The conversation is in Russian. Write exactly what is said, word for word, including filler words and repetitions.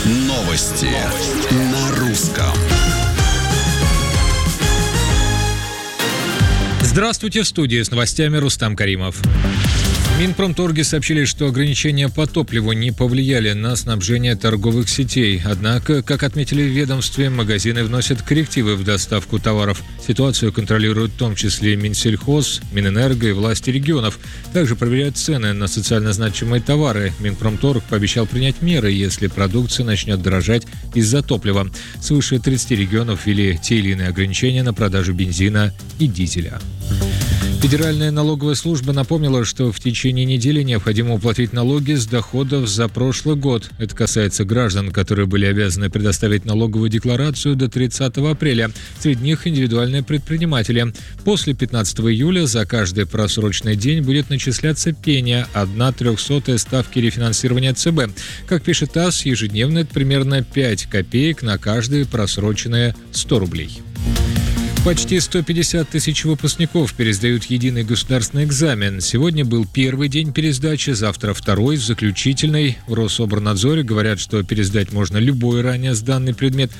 Новости на русском. Здравствуйте, в студии с новостями Рустам Каримов. В Минпромторге сообщили, что ограничения по топливу не повлияли на снабжение торговых сетей. Однако, как отметили в ведомстве, магазины вносят коррективы в доставку товаров. Ситуацию контролируют в том числе Минсельхоз, Минэнерго и власти регионов. Также проверяют цены на социально значимые товары. Минпромторг пообещал принять меры, если продукция начнет дорожать из-за топлива. Свыше тридцати регионов ввели те или иные ограничения на продажу бензина и дизеля. Федеральная налоговая служба напомнила, что в течение недели необходимо уплатить налоги с доходов за прошлый год. Это касается граждан, которые были обязаны предоставить налоговую декларацию до тридцатого апреля. Среди них индивидуальные предприниматели. После пятнадцатого июля за каждый просроченный день будет начисляться пеня – одна трехсотая ставки рефинансирования ЦБ. Как пишет ТАСС, ежедневно это примерно пять копеек на каждые просроченные сто рублей. Почти сто пятьдесят тысяч выпускников пересдают единый государственный экзамен. Сегодня был первый день пересдачи, завтра второй, заключительный. В Рособорнадзоре говорят, что пересдать можно любой ранее сданный предмет,